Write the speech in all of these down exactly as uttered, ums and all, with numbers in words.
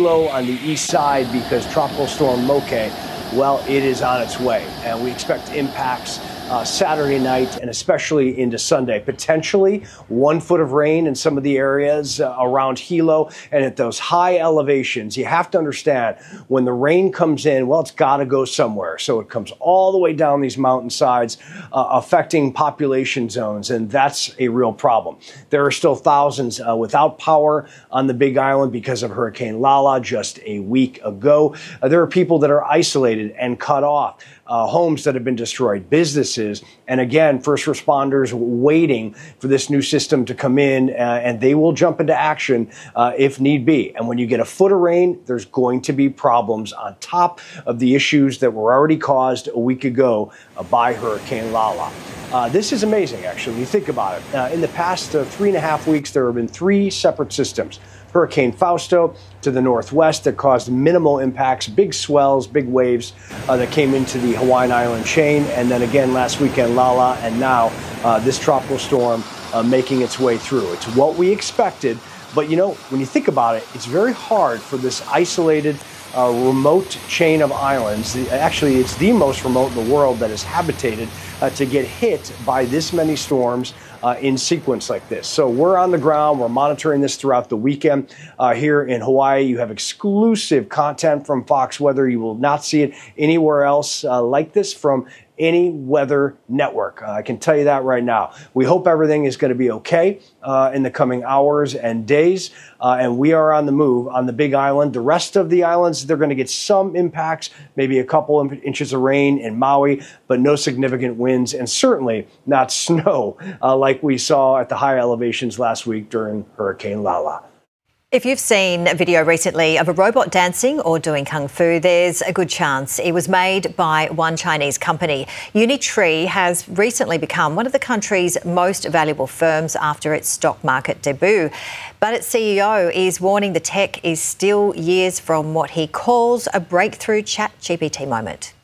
Hilo on the east side because Tropical Storm Moke, well, it is on its way. And we expect impacts uh, Saturday night and especially into Sunday. Potentially one foot of rain in some of the areas uh, around Hilo and at those high elevations. You have to understand when the rain comes in, well, it's got to go somewhere. So it comes all the way down these mountainsides, uh, affecting population zones. And that's a real problem. There are still thousands uh, without power on the Big Island because of Hurricane Lala just a week ago. Uh, there are people that are isolated and cut off. Uh, homes that have been destroyed, businesses, and again, first responders waiting for this new system to come in, uh, and they will jump into action uh, if need be. And when you get a foot of rain, there's going to be problems on top of the issues that were already caused a week ago uh, by Hurricane Lala. Uh, this is amazing, actually, when you think about it. Uh, in the past uh, three and a half weeks, there have been three separate systems. Hurricane Fausto to the northwest that caused minimal impacts, big swells, big waves uh, that came into the Hawaiian island chain. And then again, last weekend, Lala, and now uh, this tropical storm uh, making its way through. It's what we expected. But, you know, when you think about it, it's very hard for this isolated, uh, remote chain of islands. The, actually, it's the most remote in the world that is habitated uh, to get hit by this many storms Uh, in sequence like this. So we're on the ground. We're monitoring this throughout the weekend. Uh, here in Hawaii, you have exclusive content from Fox Weather. You will not see it anywhere else uh, like this from any weather network. Uh, I can tell you that right now. We hope everything is going to be okay uh, in the coming hours and days. Uh, and we are on the move on the Big Island. The rest of the islands, they're going to get some impacts, maybe a couple of inches of rain in Maui, but no significant winds and certainly not snow uh, like we saw at the high elevations last week during Hurricane Lala. If you've seen a video recently of a robot dancing or doing kung fu, there's a good chance it was made by one Chinese company. Unitree has recently become one of the country's most valuable firms after its stock market debut. But its C E O is warning the tech is still years from what he calls a breakthrough ChatGPT moment.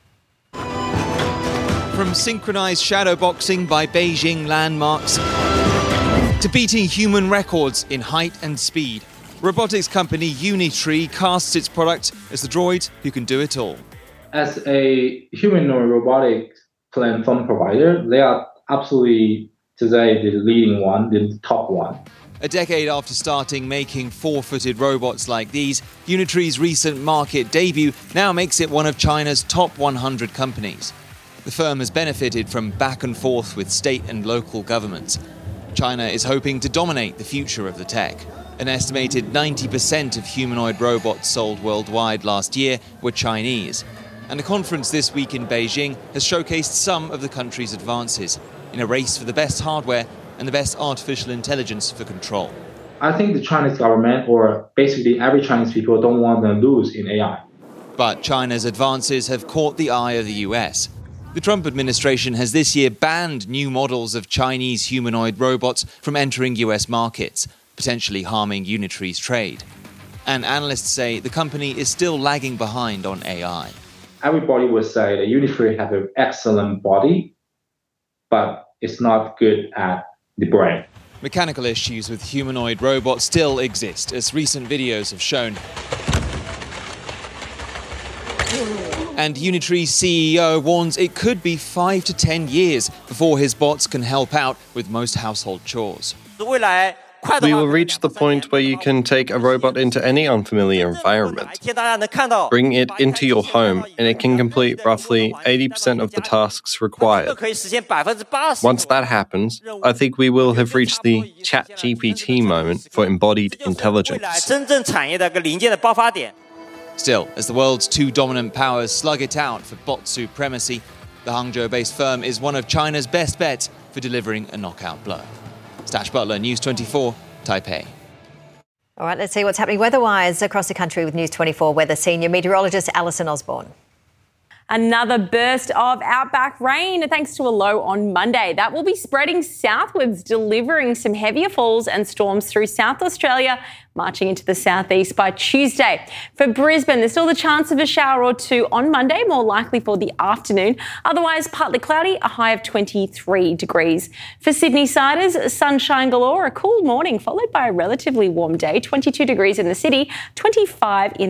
From synchronised shadowboxing by Beijing landmarks to beating human records in height and speed, robotics company Unitree casts its product as the droid who can do it all. As a humanoid robotics platform provider, they are absolutely today the leading one, the top one. A decade after starting making four-footed robots like these, Unitree's recent market debut now makes it one of China's top one hundred companies. The firm has benefited from back and forth with state and local governments. China is hoping to dominate the future of the tech. An estimated ninety percent of humanoid robots sold worldwide last year were Chinese. And a conference this week in Beijing has showcased some of the country's advances in a race for the best hardware and the best artificial intelligence for control. I think the Chinese government, or basically every Chinese people, don't want to lose in A I. But China's advances have caught the eye of the U S. The Trump administration has this year banned new models of Chinese humanoid robots from entering U S markets, potentially harming Unitree's trade. And analysts say the company is still lagging behind on A I. Everybody would say that Unitree has an excellent body, but it's not good at the brain. Mechanical issues with humanoid robots still exist, as recent videos have shown. And Unitree's C E O warns it could be five to ten years before his bots can help out with most household chores. We will reach the point where you can take a robot into any unfamiliar environment, bring it into your home, and it can complete roughly eighty percent of the tasks required. Once that happens, I think we will have reached the ChatGPT moment for embodied intelligence. Still, as the world's two dominant powers slug it out for bot supremacy, the Hangzhou-based firm is one of China's best bets for delivering a knockout blow. Stash Butler, News twenty-four, Taipei. All right, let's see what's happening weather-wise across the country with News twenty-four weather senior meteorologist Alison Osborne. Another burst of outback rain thanks to a low on Monday. That will be spreading southwards, delivering some heavier falls and storms through South Australia, marching into the southeast by Tuesday. For Brisbane, there's still the chance of a shower or two on Monday, more likely for the afternoon. Otherwise, partly cloudy, a high of twenty-three degrees. For Sydney-siders, sunshine galore, a cool morning followed by a relatively warm day, twenty-two degrees in the city, twenty-five in